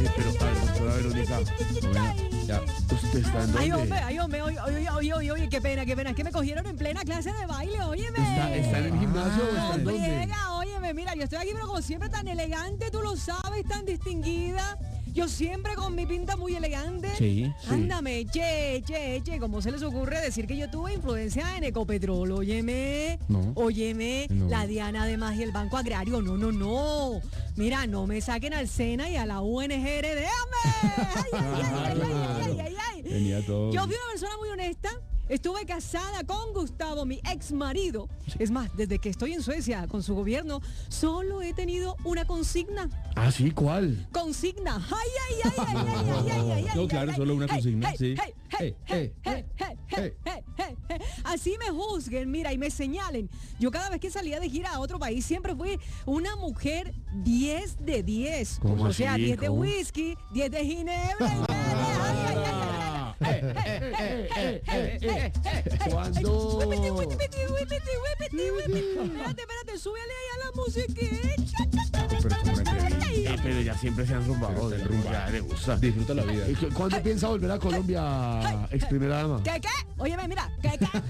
Pero, a ver, doctora Verónica, ya, ¿usted está en dónde? Ay, hombre, oye, qué pena, es que me cogieron en plena clase de baile, óyeme. ¿Está en el gimnasio o está en dónde? Friega, óyeme, mira, yo estoy aquí, pero como siempre tan elegante, tú lo sabes, tan distinguida. Yo siempre con mi pinta muy elegante. Sí. Ándame, che, ¿cómo se les ocurre decir que yo tuve influencia en Ecopetrol? Óyeme, No. La Diana de Magia, el Banco Agrario, no. Mira, no me saquen al SENA y a la UNGRD, ay. Tenía todo. Yo fui una persona muy honesta. Estuve casada con Gustavo, mi ex marido. Es más, desde que estoy en Suecia con su gobierno, solo he tenido una consigna. ¿Ah, sí? ¿Cuál? Consigna. No, claro, solo una consigna, sí. Así me juzguen, mira, y me señalen. Yo cada vez que salía de gira a otro país siempre fui una mujer 10 de 10. ¿Cómo O sea, así? 10 de ¿Cómo? whisky, 10 de ginebra. ¿Cuándo? Espérate, súbele ahí a la musiquita. Pero como una entrevista. Pero ya siempre se han rumbado. Pero está Ya le gusta. Disfruta la vida. ¿Cuándo piensa volver a Colombia, ex primera dama? ¿Qué? Óyeme, mira, ¿qué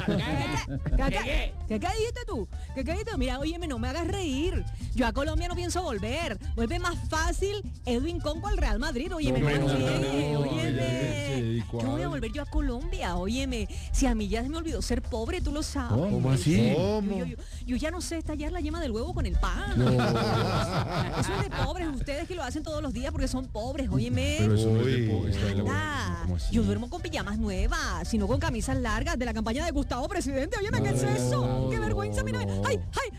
dijiste tú? ¿Qué dijiste? Mira, óyeme, no me hagas reír. Yo a Colombia no pienso volver. Vuelve más fácil Edwin Conco al Real Madrid. Óyeme, óyeme. ¿Qué voy a volver yo a Colombia? Óyeme, si a mí ya se me olvidó ser pobre, tú lo sabes. ¿Cómo así? Yo ya no sé estallar la yema del huevo con el pan. No. Eso es de pobres, ustedes que lo hacen todos los días porque son pobres, óyeme. Pero eso no es de pobre, está de la Anda, ¿Cómo así? yo duermo con pijamas nuevas, sino con camisas largas de la campaña de Gustavo Presidente. Óyeme, ¿qué es eso? ¡Qué vergüenza! Mira, ¡ay!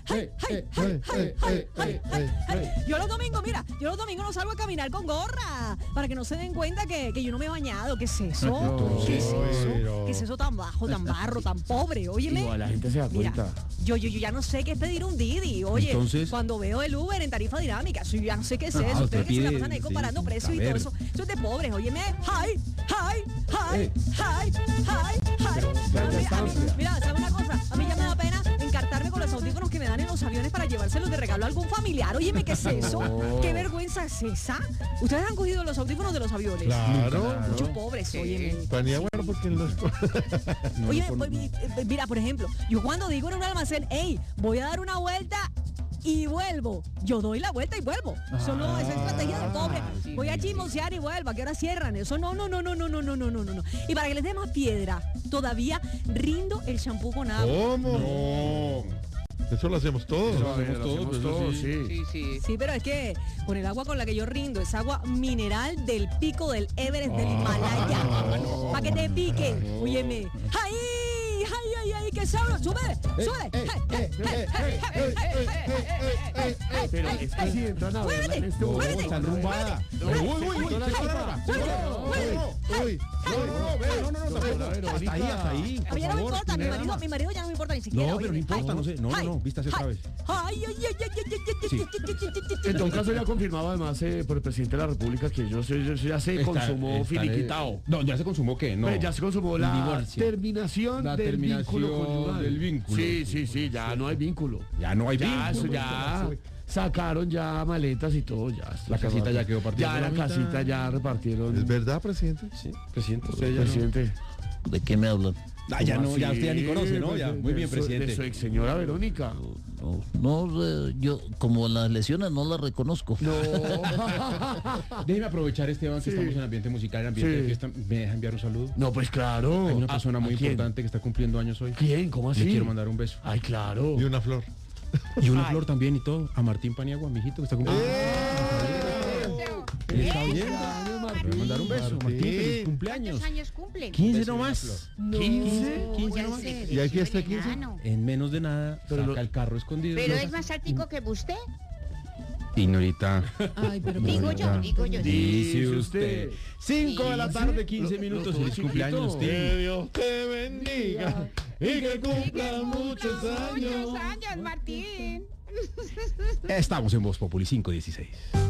Yo los domingos no salgo a caminar con gorra para que no se den cuenta que yo no me he bañado. ¿Qué es eso? ¿Qué es eso? ¿Qué es eso tan bajo, tan barro, tan pobre? Óyeme. Igual la gente se da Mira, cuenta. yo ya no sé qué es pedir un Didi. Oye, Entonces, cuando veo el Uber en tarifa dinámica, yo ya no sé qué es eso. usted Ustedes que se la pide, pasan ahí comparando sí, precios y a ver. todo eso. Eso es de pobres, óyeme. Mira, ¿sabe una cosa? A mí ya me da pena encartarme con los audífonos que me dan en los aviones para llevárselos de regalo a algún familiar. Óyeme, ¿qué es eso? ¿Qué vergüenza es esa? ¿Ustedes han cogido los audífonos de los aviones? Claro. Muchos pobres, óyeme. Panía, bueno, porque no es... Oye, mira, por ejemplo, yo cuando digo en un almacén, hey, voy a dar una vuelta y vuelvo, yo doy la vuelta y vuelvo. Eso no, esa es estrategia de pobre. Voy a chismosear y vuelvo, ¿a qué hora cierran? Eso no. Y para que les dé más piedra, todavía rindo el shampoo con agua. ¿Cómo? No. Eso lo hacemos todos. Lo hacemos todos, sí. Sí, pero es que con el agua con la que yo rindo es agua mineral del pico del Everest del Himalaya. Para que te pique. Óyeme. ¡Ay! ¡Qué sabroso! ¡Súbele! Pero es que si entran a verla en este momento. Está enrumbada. Hasta ahí, A mí ya no me importa, mi marido ya no me importa ni siquiera. No, pero no importa, no sé. No, vístase otra vez. En todo caso ya confirmado además por el presidente de la República que eso ya se consumó finiquitado. No, ya se consumó ¿qué? No. Ya se consumó la divorcio. terminación La del terminación vínculo conyugal. del vínculo. Sí, ya no hay vínculo. Ya no hay Ya, eso vínculo. ya sacaron ya maletas y todo, ya. La casita ya quedó partida. Ya la casita ya repartieron. ¿Es verdad, presidente? Sí, presidente, usted ya Presidente. ¿De qué me hablan? no. Ya ¿Cómo no, ya así? usted ya ni conoce, ¿no? Ya, muy bien, De presidente. su ex señora Verónica. Yo como las lesiones no las reconozco. No. Déjeme aprovechar, Esteban, que Sí. estamos en ambiente musical, en ambiente Sí. de fiesta. ¿Me deja enviar un saludo? No, pues claro. Hay una persona muy ¿A quién? importante que está cumpliendo años hoy. ¿Quién? ¿Cómo así? Le quiero mandar un beso. Ay, claro. Y una flor. Y una flor también y todo. A Martín Paniagua, mijito, que está cumpliendo. Él está bien. Le voy a mandar un beso. Martín, feliz cumpleaños. ¿Cuántos años cumple? 15 nomás. 15 Ya nomás. sé, ¿Y hay fiesta de eres 15? enano. En menos de nada, Pero saca el carro escondido. Pero es más altico que usted. Ignorita. Ay, pero Digo yo. Dice usted. 5 de la tarde, 15 minutos. Feliz cumpleaños, Que Tim. Dios te bendiga y que cumpla muchos años. Muchos años, Martín. Estamos en Voz Populi 516.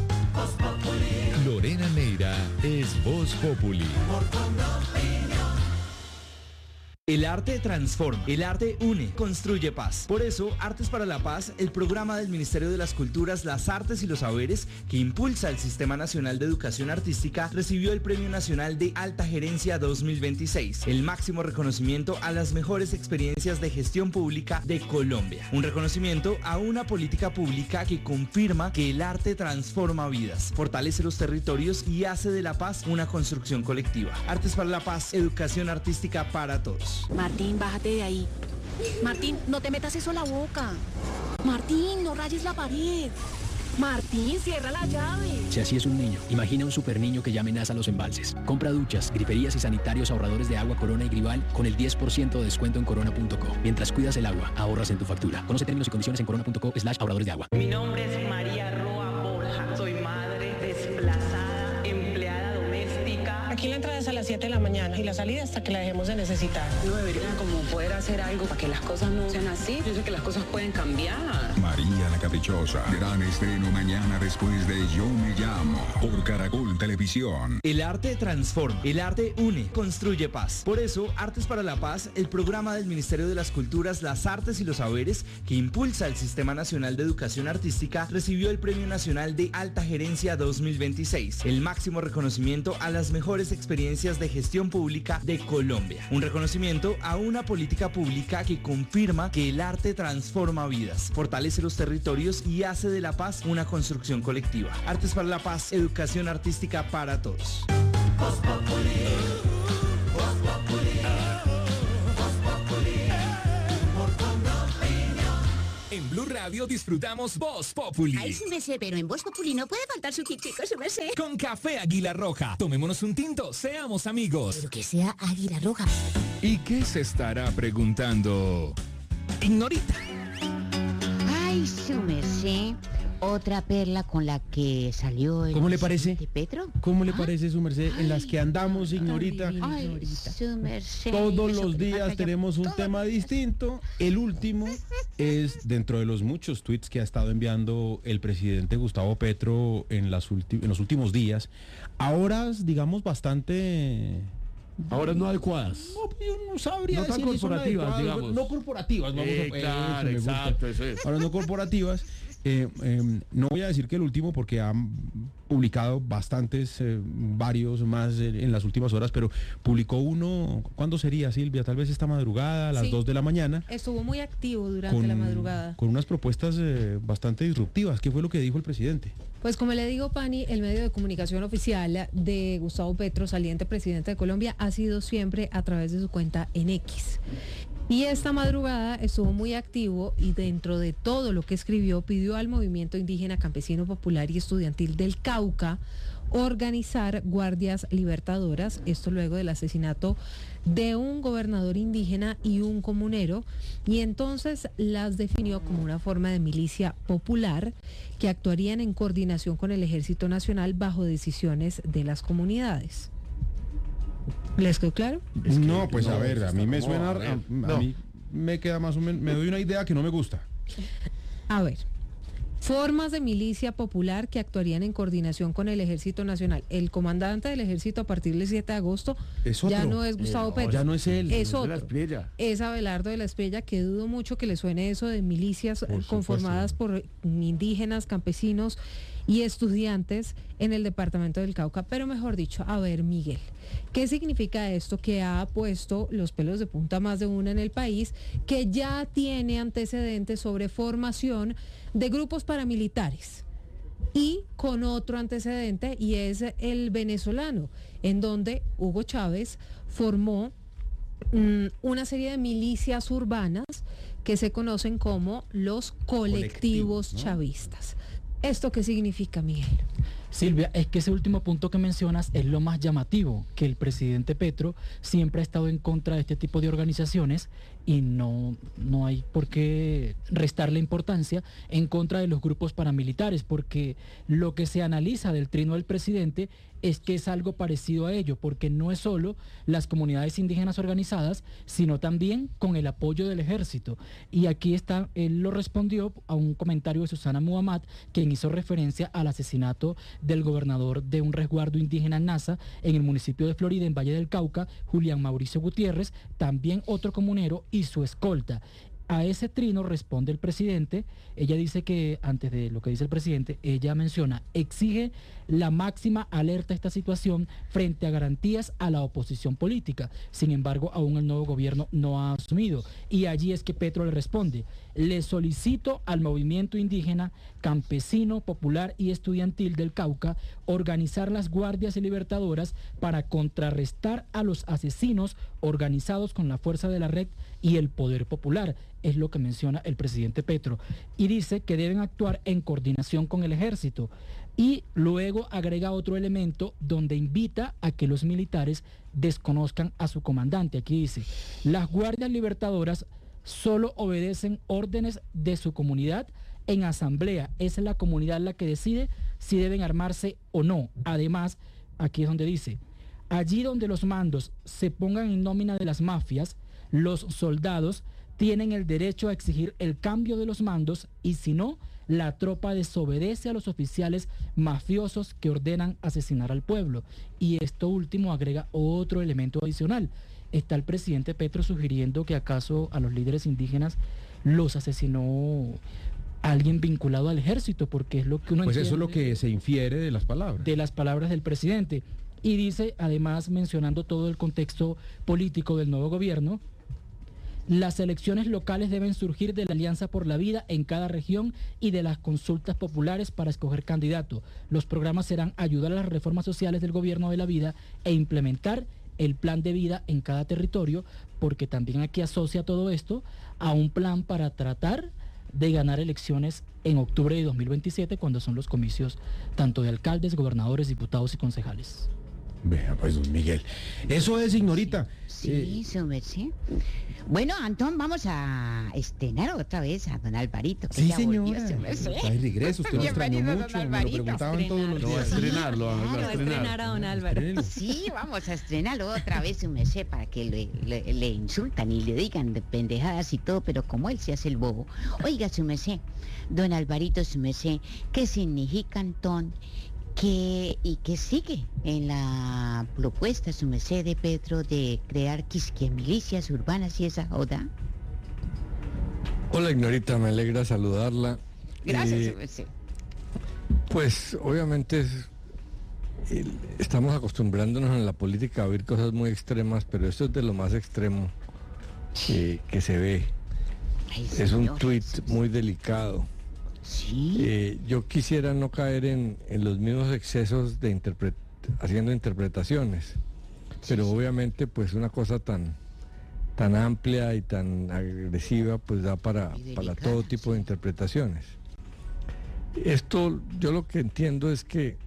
Lorena Neira es Voz Populi. El arte transforma, el arte une, construye paz. Por eso, Artes para la Paz, el programa del Ministerio de las Culturas, las Artes y los Saberes que impulsa el Sistema Nacional de Educación Artística, recibió el Premio Nacional de Alta Gerencia 2026, el máximo reconocimiento a las mejores experiencias de gestión pública de Colombia. Un reconocimiento a una política pública que confirma que el arte transforma vidas, fortalece los territorios y hace de la paz una construcción colectiva. Artes para la Paz, educación artística para todos. Martín, bájate de ahí. Martín, no te metas eso a la boca. Martín, no rayes la pared. Martín, cierra la llave. Si así es un niño, imagina un super niño que ya amenaza los embalses. Compra duchas, griferías y sanitarios ahorradores de agua Corona y Grival con el 10% de descuento en corona.co. Mientras cuidas el agua, ahorras en tu factura. Conoce términos y condiciones en corona.co/ahorradores de agua. Mi nombre es María Roa Borja. Soy madre desplazada, empleada doméstica. Aquí la entrada es a las 7 de la mañana y la salida hasta que la dejemos de necesitar. No deberían como poder hacer algo para que las cosas no sean así. Yo sé que las cosas pueden cambiar. María la Caprichosa. Gran estreno mañana después de Yo Me Llamo por Caracol Televisión. El arte transforma, el arte une, construye paz. Por eso, Artes para la Paz, el programa del Ministerio de las Culturas, las Artes y los Saberes que impulsa el Sistema Nacional de Educación Artística, recibió el Premio Nacional de Alta Gerencia 2026, el máximo reconocimiento a las mejores experiencias de gestión pública de Colombia. Un reconocimiento a una política pública que confirma que el arte transforma vidas, fortalece los territorios y hace de la paz una construcción colectiva. Artes para la Paz, educación artística para todos. En Blue Radio disfrutamos Voz Populi. Ay, su merced, pero en Voz Populi no puede faltar su quitico, su merced. Con café Águila Roja. Tomémonos un tinto, seamos amigos. Pero que sea Águila Roja. ¿Y qué se estará preguntando Ignorita? Ay, su merced. Otra perla con la que salió el ¿Cómo le parece? Petro. ¿Cómo le parece, su merced? En las que andamos, Ignorita. Ay, su merced. Todos los días tenemos un tema distinto. El último es dentro de los muchos tweets que ha estado enviando el presidente Gustavo Petro en los últimos días. A horas, digamos, bastante... Ahora no adecuadas. No, yo no sabría no tan decir corporativas, digamos. No corporativas, vamos a claro, exacto, eso es. Ahora no corporativas. No voy a decir que el último porque han publicado bastantes, varios más en las últimas horas, pero publicó uno, ¿cuándo sería, Silvia? Tal vez esta madrugada, a las 2 de la mañana. Estuvo muy activo durante la madrugada. Con unas propuestas bastante disruptivas. ¿Qué fue lo que dijo el presidente? Pues como le digo, Pani, el medio de comunicación oficial de Gustavo Petro, saliente presidente de Colombia, ha sido siempre a través de su cuenta en X. Y esta madrugada estuvo muy activo y dentro de todo lo que escribió pidió al movimiento indígena, campesino, popular y estudiantil del Cauca organizar guardias libertadoras, esto luego del asesinato de un gobernador indígena y un comunero, y entonces las definió como una forma de milicia popular que actuarían en coordinación con el Ejército Nacional bajo decisiones de las comunidades. ¿Les quedó claro? No, pues a ver, a mí me suena, a mí me queda más o menos, me doy una idea que no me gusta. A ver, formas de milicia popular que actuarían en coordinación con el Ejército Nacional. El comandante del Ejército a partir del 7 de agosto ya no es Gustavo Petro. Ya no es él. Es otro. Es Abelardo de la Espriella, que dudo mucho que le suene eso de milicias conformadas por indígenas, campesinos y estudiantes en el departamento del Cauca. Pero mejor dicho, a ver, Miguel, ¿qué significa esto que ha puesto los pelos de punta más de una en el país, que ya tiene antecedentes sobre formación de grupos paramilitares? Y con otro antecedente, y es el venezolano, en donde Hugo Chávez formó una serie de milicias urbanas que se conocen como los colectivos chavistas. ¿Esto qué significa, Miguel? Silvia, es que ese último punto que mencionas es lo más llamativo, que el presidente Petro siempre ha estado en contra de este tipo de organizaciones y no hay por qué restarle importancia en contra de los grupos paramilitares, porque lo que se analiza del trino del presidente es que es algo parecido a ello, porque no es solo las comunidades indígenas organizadas, sino también con el apoyo del ejército. Y aquí está, él lo respondió a un comentario de Susana Muhammad, quien hizo referencia al asesinato del gobernador de un resguardo indígena NASA en el municipio de Florida, en Valle del Cauca, Julián Mauricio Gutiérrez, también otro comunero y su escolta. A ese trino responde el presidente. Ella dice que, antes de lo que dice el presidente, ella menciona, exige la máxima alerta a esta situación frente a garantías a la oposición política. Sin embargo, aún el nuevo gobierno no ha asumido. Y allí es que Petro le responde, le solicito al movimiento indígena, campesino, popular y estudiantil del Cauca organizar las guardias libertadoras para contrarrestar a los asesinos organizados con la fuerza de la red y el poder popular. Es lo que menciona el presidente Petro. Y dice que deben actuar en coordinación con el ejército. Y luego agrega otro elemento donde invita a que los militares desconozcan a su comandante. Aquí dice, las guardias libertadoras solo obedecen órdenes de su comunidad en asamblea. Es la comunidad la que decide si deben armarse o no. Además, aquí es donde dice, allí donde los mandos se pongan en nómina de las mafias, los soldados tienen el derecho a exigir el cambio de los mandos y si no, la tropa desobedece a los oficiales mafiosos que ordenan asesinar al pueblo. Y esto último agrega otro elemento adicional. Está el presidente Petro sugiriendo que acaso a los líderes indígenas los asesinó alguien vinculado al ejército, porque es lo que uno pues entiende. Eso es lo que se infiere de las palabras. De las palabras del presidente. Y dice, además, mencionando todo el contexto político del nuevo gobierno, las elecciones locales deben surgir de la Alianza por la Vida en cada región y de las consultas populares para escoger candidato. Los programas serán ayudar a las reformas sociales del gobierno de la vida e implementar el plan de vida en cada territorio, porque también aquí asocia todo esto a un plan para tratar de ganar elecciones en octubre de 2027, cuando son los comicios tanto de alcaldes, gobernadores, diputados y concejales. Vea, pues, don Miguel. Eso es, Ignorita. Sí, su merced. Bueno, Antón, vamos a estrenar otra vez a don Alvarito. Sí, ya señora. volvió, su merced. Está de regreso, usted lo extrañó Bienvenido, mucho, don me lo Alvarito. preguntaban todos los días. No, a estrenarlo, a estrenar a don Álvaro. Sí, vamos a estrenarlo otra vez, su merced, para que le insultan y le digan de pendejadas y todo, pero como él se hace el bobo. Oiga, su merced, don Alvarito, su merced, ¿qué significa, Antón? ¿Qué sigue en la propuesta, su merced, de Petro de crear milicias urbanas y esa joda? Hola, Ignorita, me alegra saludarla. Gracias, su merced. Pues obviamente estamos acostumbrándonos en la política a oír cosas muy extremas, pero esto es de lo más extremo que se ve. Ay, es un señor, tuit muy delicado. Sí. Yo quisiera no caer en los mismos excesos de haciendo interpretaciones, pero obviamente pues una cosa tan amplia y tan agresiva pues da para todo tipo de interpretaciones. Esto, yo lo que entiendo es que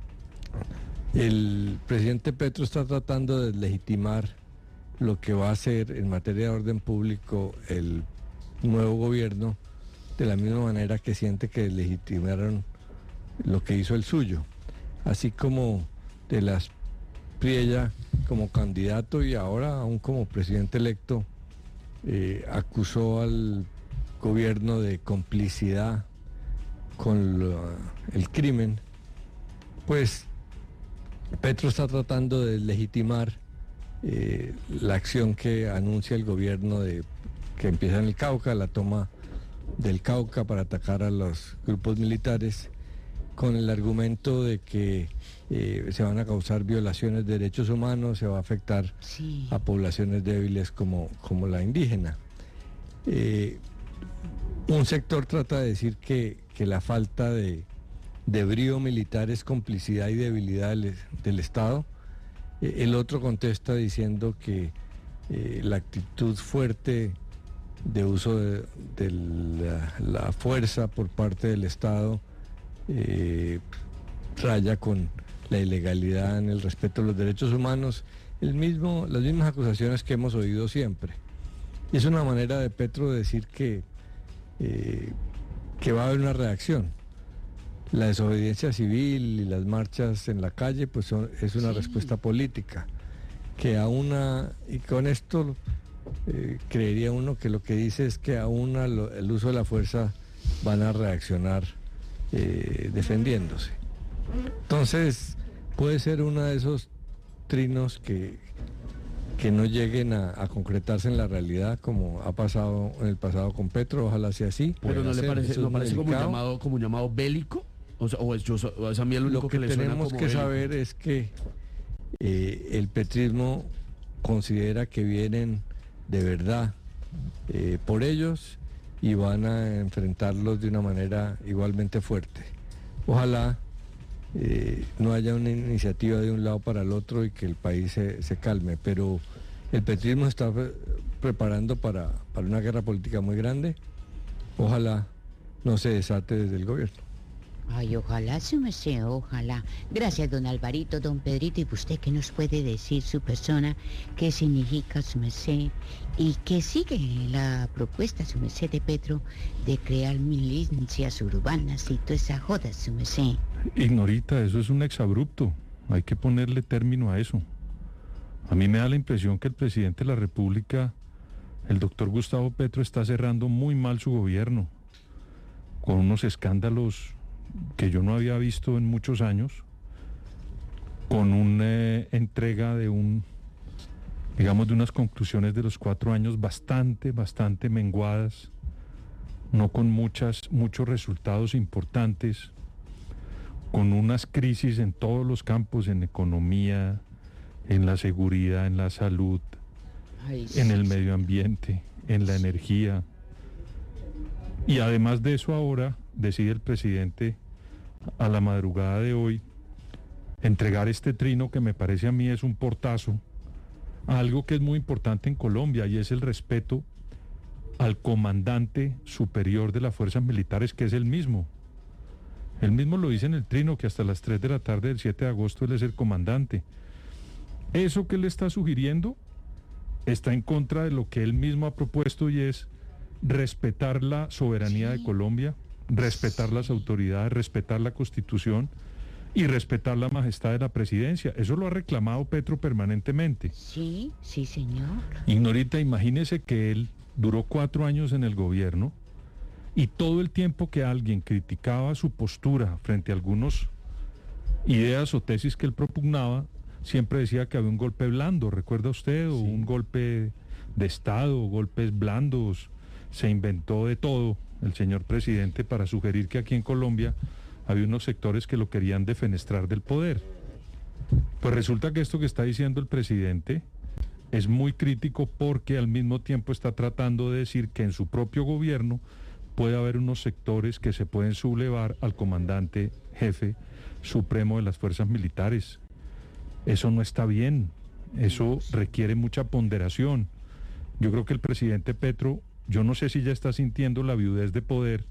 el presidente Petro está tratando de legitimar lo que va a hacer en materia de orden público el nuevo gobierno, de la misma manera que siente que legitimaron lo que hizo el suyo, así como de las Priella como candidato y ahora aún como presidente electo acusó al gobierno de complicidad con el crimen. Pues Petro está tratando de legitimar la acción que anuncia el gobierno que empieza en el Cauca, la toma del Cauca para atacar a los grupos militares, con el argumento de que se van a causar violaciones de derechos humanos, se va a afectar a poblaciones débiles como la indígena. Un sector trata de decir que la falta de brío militar es complicidad y debilidad del Estado. El otro contesta diciendo que la actitud fuerte de uso de la fuerza por parte del Estado raya con la ilegalidad en el respeto a los derechos humanos, las mismas acusaciones que hemos oído siempre. Y es una manera de Petro de decir que va a haber una reacción. La desobediencia civil y las marchas en la calle pues es una respuesta política, y con esto creería uno que lo que dice es que aún el uso de la fuerza van a reaccionar defendiéndose. Entonces, puede ser uno de esos trinos que no lleguen a concretarse en la realidad, como ha pasado en el pasado con Petro. Ojalá sea así. Pero ¿no le parece, no parece como un llamado bélico? O es a mí el único lo que le suena tenemos como que bélico. saber es que el petrismo considera que vienen de verdad por ellos y van a enfrentarlos de una manera igualmente fuerte. Ojalá no haya una iniciativa de un lado para el otro y que el país se calme, pero el petrismo está preparando para una guerra política muy grande. Ojalá no se desate desde el gobierno. Ay, ojalá, su merced, ojalá. Gracias, don Alvarito, don Pedrito. ¿Y usted qué nos puede decir su persona? ¿Qué significa su merced? ¿Y qué sigue la propuesta, su merced, de Petro, de crear milicias urbanas y toda esa joda, su merced? Ignorita, eso es un exabrupto. Hay que ponerle término a eso. A mí me da la impresión que el presidente de la República, el doctor Gustavo Petro, está cerrando muy mal su gobierno, con unos escándalos que yo no había visto en muchos años, con una entrega de digamos, de unas conclusiones de los 4 años bastante menguadas, no con muchos resultados importantes, con unas crisis en todos los campos, en economía, en la seguridad, en la salud, en el medio ambiente, en la energía. Y además de eso, ahora decide el presidente a la madrugada de hoy entregar este trino que me parece a mí es un portazo a algo que es muy importante en Colombia, y es el respeto al comandante superior de las fuerzas militares, que es el mismo. Él mismo lo dice en el trino, que hasta las 3 de la tarde del 7 de agosto él es el comandante. Eso que él está sugiriendo está en contra de lo que él mismo ha propuesto, y es respetar la soberanía de Colombia, respetar las autoridades, respetar la Constitución y respetar la majestad de la presidencia. Eso lo ha reclamado Petro permanentemente. Sí, sí, señor. Ignorita, imagínese que él duró 4 años en el gobierno y todo el tiempo que alguien criticaba su postura frente a algunas ideas o tesis que él propugnaba, siempre decía que había un golpe blando, ¿recuerda usted? O un golpe de Estado, golpes blandos. Se inventó de todo el señor presidente para sugerir que aquí en Colombia había unos sectores que lo querían defenestrar del poder. Pues resulta que esto que está diciendo el presidente es muy crítico, porque al mismo tiempo está tratando de decir que en su propio gobierno puede haber unos sectores que se pueden sublevar al comandante jefe supremo de las fuerzas militares. Eso no está bien, eso requiere mucha ponderación. Yo creo que el presidente Petro, yo no sé si ya está sintiendo la viudez de poder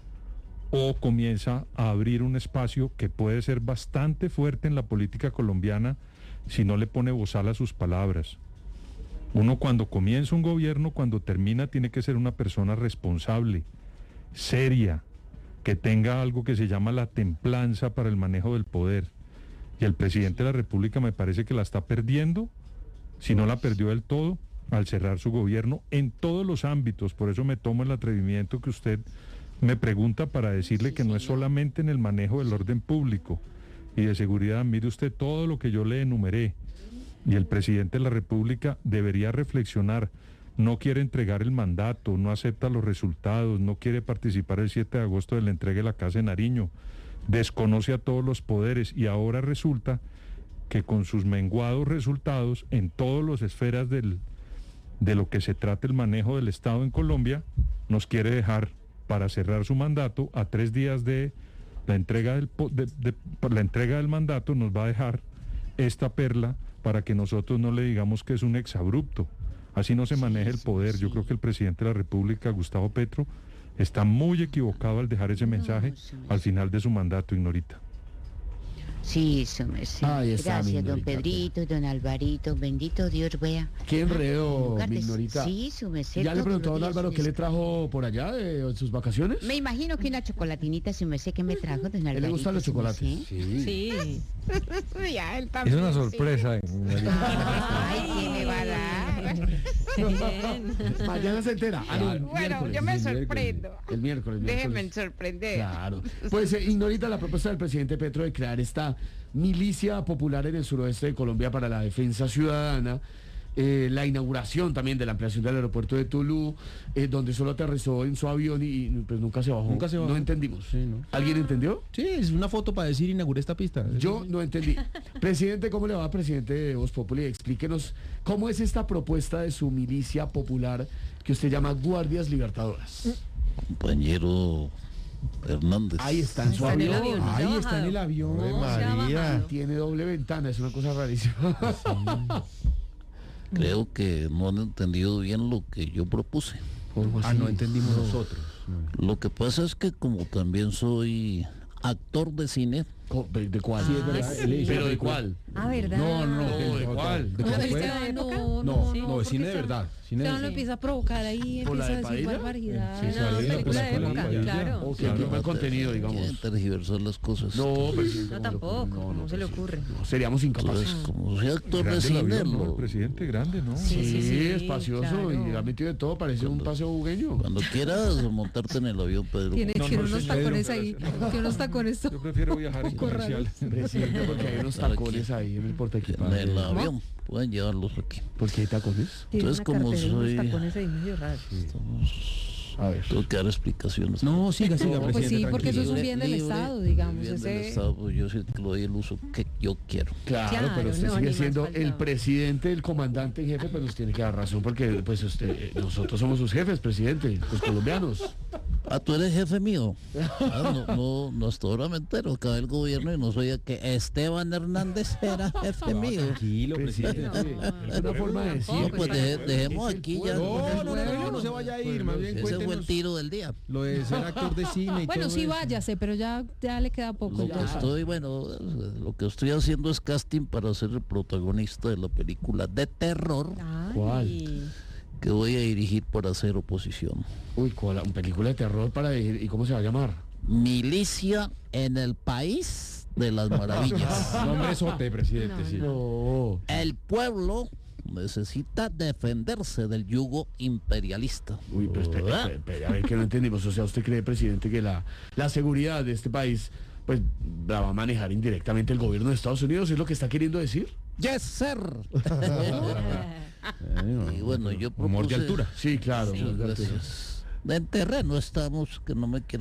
o comienza a abrir un espacio que puede ser bastante fuerte en la política colombiana si no le pone bozal a sus palabras. Uno, cuando comienza un gobierno, cuando termina, tiene que ser una persona responsable, seria, que tenga algo que se llama la templanza para el manejo del poder. Y el presidente de la República me parece que la está perdiendo, si no la perdió del todo, al cerrar su gobierno en todos los ámbitos. Por eso me tomo el atrevimiento que usted me pregunta para decirle que no es solamente en el manejo del orden público y de seguridad. Mire usted todo lo que yo le enumeré, y el presidente de la República debería reflexionar. No quiere entregar el mandato, no acepta los resultados, no quiere participar el 7 de agosto de la entrega de la Casa de Nariño, desconoce a todos los poderes, y ahora resulta que con sus menguados resultados en todas las esferas de lo que se trata el manejo del Estado en Colombia, nos quiere dejar, para cerrar su mandato, a 3 días de la entrega por la entrega del mandato, nos va a dejar esta perla para que nosotros no le digamos que es un exabrupto. Así no se maneja el poder. Yo creo que el presidente de la República, Gustavo Petro, está muy equivocado al dejar ese mensaje al final de su mandato, Ignorita. Sí, su merced. Gracias, don Ignorita. Pedrito, don Alvarito. Bendito Dios, vea. Qué enredo, En mi lugar de- Ignorita. Sí, su merced. ¿Ya le todos preguntó a los don días Álvaro su qué le merced. trajo por allá de sus vacaciones? Me imagino que una chocolatinita, su merced, que me trajo don Alvarito. ¿Le gustan los su chocolates? merced. Sí. Ya, él Es también, una sí. sorpresa. Ay, ¿qué me va a dar? Mañana se entera. Bueno, yo me sorprendo. El miércoles. Déjenme sorprender. Claro. Pues Ignorita, la propuesta del presidente Petro de crear esta milicia popular en el suroeste de Colombia para la defensa ciudadana. La inauguración también de la ampliación del aeropuerto de Tuluá, donde solo aterrizó en su avión y pues nunca se bajó. No entendimos. Sí, ¿no? ¿Alguien entendió? Sí, es una foto para decir inauguré esta pista. Yo no entendí. Presidente, ¿cómo le va, presidente de Voz Populi? Explíquenos cómo es esta propuesta de su milicia popular que usted llama Guardias Libertadoras. Compañero Hernández. Ahí está en su avión. Ahí está en el avión. María. Tiene doble ventana, es una cosa rarísima. Creo que no han entendido bien lo que yo propuse. No entendimos nosotros. Lo que pasa es que como también soy actor de cine. ¿De cuál? Sí, es verdad. ¿Pero de cuál? ¿Verdad? No, ¿de cuál? ¿De cuál fue? No, es cine de verdad. Lo empieza a provocar ahí, empieza a decir barbaridades. Película de época, claro. O que el contenido, digamos. Quieren tergiversar las cosas. No, no tampoco, no se le ocurre. No, seríamos incapaces. Entonces, como soy actor de cine, El presidente grande, ¿no? Sí, espacioso y ha metido de todo, parece un paseo bugueño. Cuando quieras montarte en el avión, Pedro. Tiene unos tacones ahí, tiene unos tacones. Yo prefiero viajar en comercial. Presidente, porque hay unos tacones ahí en el portaequipaje. En el avión, pueden llevarlos aquí. ¿Por qué hay tacones? Entonces, como soy... tacones ahí medio raros. A ver. Tengo que dar explicaciones. No, siga, presidente. Pues sí, porque eso es un bien del Estado, digamos. Bien del Estado, pues yo sí que le doy el uso que yo quiero. Claro, pero usted sigue siendo el presidente, el comandante en jefe, pero usted tiene que dar razón, porque pues nosotros somos sus jefes, presidente, los colombianos. Tú eres jefe mío. No, hasta ahora me entero. Acá el gobierno y no sabía que Esteban Hernández era jefe mío. Tranquilo, presidente. Es una forma de decir. No, pues dejemos aquí ya. No se vaya a ir, más bien ese fue el tiro del día. Lo de ser actor de cine y bueno, todo sí, eso. váyase, pero ya le queda poco. Lo que estoy haciendo es casting para ser el protagonista de la película de terror. ¿Cuál? Que voy a dirigir para hacer oposición. Uy, ¿cuál? ¿Una película de terror para dirigir? ¿Y cómo se va a llamar? Milicia en el País de las Maravillas. Nombre sote, presidente, sí. No. El pueblo necesita defenderse del yugo imperialista. Uy, pero espera, a ver, que no entendimos. O sea, ¿usted cree, presidente, que la seguridad de este país pues la va a manejar indirectamente el gobierno de Estados Unidos? ¿Es lo que está queriendo decir? Yes, sir. Y bueno, yo propuse... Humor de altura. Sí, claro. Sí, gracias. En terreno estamos, que no me quiero